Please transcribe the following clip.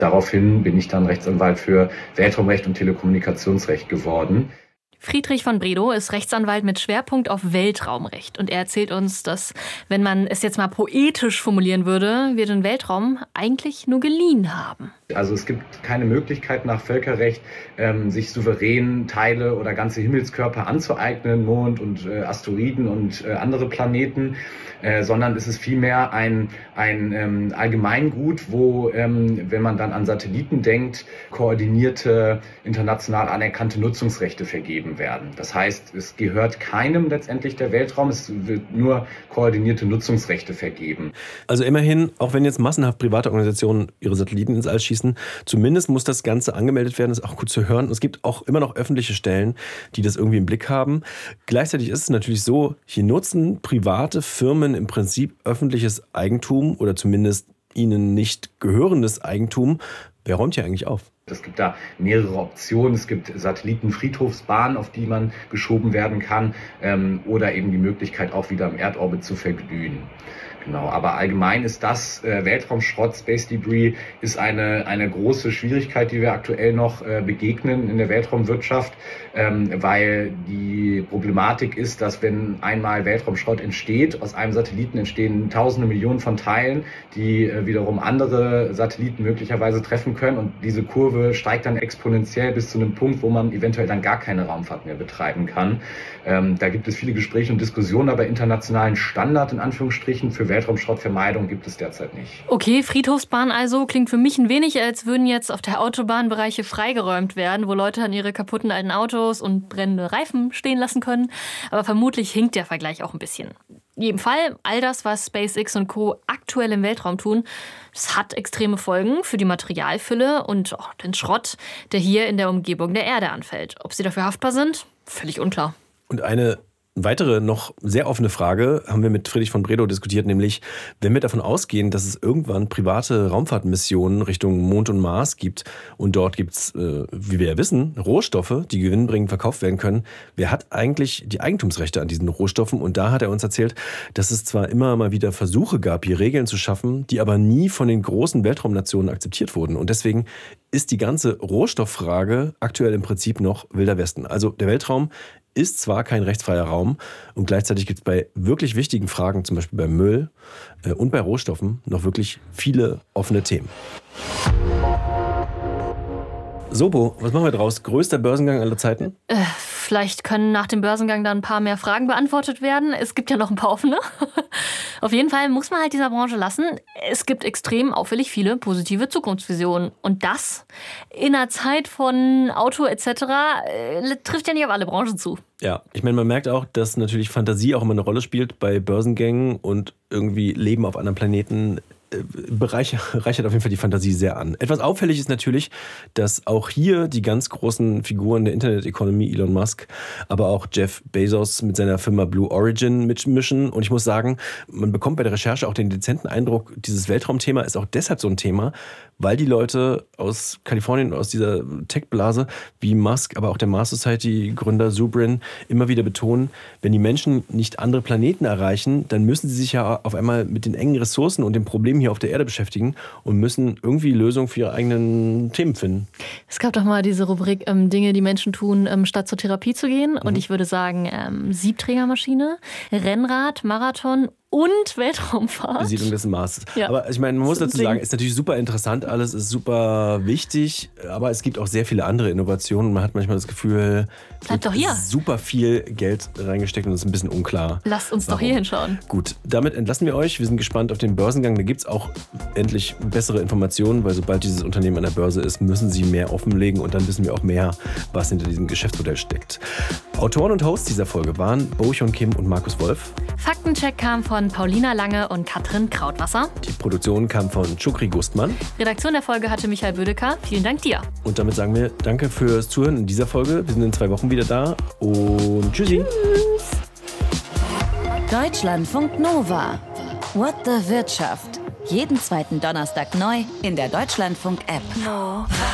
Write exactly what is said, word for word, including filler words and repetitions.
Daraufhin bin ich dann Rechtsanwalt für Weltraumrecht und Telekommunikationsrecht geworden. Friedrich von Bredow ist Rechtsanwalt mit Schwerpunkt auf Weltraumrecht. Und er erzählt uns, dass, wenn man es jetzt mal poetisch formulieren würde, wir den Weltraum eigentlich nur geliehen haben. Also es gibt keine Möglichkeit nach Völkerrecht, ähm, sich souverän Teile oder ganze Himmelskörper anzueignen, Mond und äh, Asteroiden und äh, andere Planeten, äh, sondern es ist vielmehr ein, ein ähm, Allgemeingut, wo, ähm, wenn man dann an Satelliten denkt, koordinierte, international anerkannte Nutzungsrechte vergeben werden. Das heißt, es gehört keinem letztendlich der Weltraum, es wird nur koordinierte Nutzungsrechte vergeben. Also immerhin, auch wenn jetzt massenhaft private Organisationen ihre Satelliten ins All schießen, zumindest muss das Ganze angemeldet werden, ist auch gut zu hören. Und es gibt auch immer noch öffentliche Stellen, die das irgendwie im Blick haben. Gleichzeitig ist es natürlich so, hier nutzen private Firmen im Prinzip öffentliches Eigentum oder zumindest ihnen nicht gehörendes Eigentum. Wer räumt hier eigentlich auf? Es gibt da mehrere Optionen. Es gibt Satellitenfriedhofsbahnen, auf die man geschoben werden kann, ähm, oder eben die Möglichkeit, auch wieder im Erdorbit zu verglühen. Genau, aber allgemein ist das äh, Weltraumschrott, Space Debris, ist eine, eine große Schwierigkeit, die wir aktuell noch äh, begegnen in der Weltraumwirtschaft, ähm, weil die Problematik ist, dass wenn einmal Weltraumschrott entsteht, aus einem Satelliten entstehen tausende Millionen von Teilen, die äh, wiederum andere Satelliten möglicherweise treffen können, und diese Kurve steigt dann exponentiell bis zu einem Punkt, wo man eventuell dann gar keine Raumfahrt mehr betreiben kann. Ähm, da gibt es viele Gespräche und Diskussionen, aber internationalen Standard in Anführungsstrichen für Weltraumschrottvermeidung gibt es derzeit nicht. Okay, Friedhofsbahn also klingt für mich ein wenig, als würden jetzt auf der Autobahn Bereiche freigeräumt werden, wo Leute an ihre kaputten alten Autos und brennende Reifen stehen lassen können. Aber vermutlich hinkt der Vergleich auch ein bisschen. In jedem Fall, all das, was SpaceX und Co. aktuell im Weltraum tun, das hat extreme Folgen für die Materialfülle und auch den Schrott, der hier in der Umgebung der Erde anfällt. Ob sie dafür haftbar sind? Völlig unklar. Und eine weitere noch sehr offene Frage haben wir mit Friedrich von Bredow diskutiert, nämlich wenn wir davon ausgehen, dass es irgendwann private Raumfahrtmissionen Richtung Mond und Mars gibt und dort gibt es, äh, wie wir ja wissen, Rohstoffe, die gewinnbringend verkauft werden können. Wer hat eigentlich die Eigentumsrechte an diesen Rohstoffen? Und da hat er uns erzählt, dass es zwar immer mal wieder Versuche gab, hier Regeln zu schaffen, die aber nie von den großen Weltraumnationen akzeptiert wurden. Und deswegen ist die ganze Rohstofffrage aktuell im Prinzip noch Wilder Westen. Also der Weltraum ist zwar kein rechtsfreier Raum und gleichzeitig gibt es bei wirklich wichtigen Fragen, zum Beispiel beim Müll äh, und bei Rohstoffen, noch wirklich viele offene Themen. Sobo, was machen wir draus? Größter Börsengang aller Zeiten? Äh, vielleicht können nach dem Börsengang dann ein paar mehr Fragen beantwortet werden. Es gibt ja noch ein paar offene. Auf jeden Fall muss man halt dieser Branche lassen. Es gibt extrem auffällig viele positive Zukunftsvisionen. Und das in einer Zeit von Auto et cetera äh, trifft ja nicht auf alle Branchen zu. Ja, ich meine, man merkt auch, dass natürlich Fantasie auch immer eine Rolle spielt bei Börsengängen und irgendwie Leben auf anderen Planeten bereichert auf jeden Fall die Fantasie sehr an. Etwas auffällig ist natürlich, dass auch hier die ganz großen Figuren der Internet-Economy, Elon Musk, aber auch Jeff Bezos mit seiner Firma Blue Origin mitmischen. Und ich muss sagen, man bekommt bei der Recherche auch den dezenten Eindruck, dieses Weltraumthema ist auch deshalb so ein Thema, weil die Leute aus Kalifornien, aus dieser Tech-Blase wie Musk, aber auch der Mars Society-Gründer Zubrin immer wieder betonen, wenn die Menschen nicht andere Planeten erreichen, dann müssen sie sich ja auf einmal mit den engen Ressourcen und den Problemen hier auf der Erde beschäftigen und müssen irgendwie Lösungen für ihre eigenen Themen finden. Es gab doch mal diese Rubrik ähm, Dinge, die Menschen tun, ähm, statt zur Therapie zu gehen. Mhm. Und ich würde sagen, ähm, Siebträgermaschine, Rennrad, Marathon und Weltraumfahrt. Besiedlung des Mars. Ja. Aber ich meine, man muss dazu sagen, ist natürlich super interessant, alles ist super wichtig, aber es gibt auch sehr viele andere Innovationen. Man hat manchmal das Gefühl, es Bleib doch hier. super viel Geld reingesteckt und es ist ein bisschen unklar. Lasst uns warum. doch hier hinschauen. Gut, damit entlassen wir euch. Wir sind gespannt auf den Börsengang. Da gibt es auch endlich bessere Informationen, weil sobald dieses Unternehmen an der Börse ist, müssen sie mehr offenlegen und dann wissen wir auch mehr, was hinter diesem Geschäftsmodell steckt. Autoren und Hosts dieser Folge waren Bo-Hyun Kim und Markus Wolf. Faktencheck kam von Paulina Lange und Katrin Krautwasser. Die Produktion kam von Chukri Gustmann. Redaktion der Folge hatte Michael Bödecker. Vielen Dank dir. Und damit sagen wir danke fürs Zuhören in dieser Folge. Wir sind in zwei Wochen wieder da und tschüssi. Tschüss. Deutschlandfunk Nova. What the Wirtschaft. Jeden zweiten Donnerstag neu in der Deutschlandfunk-App.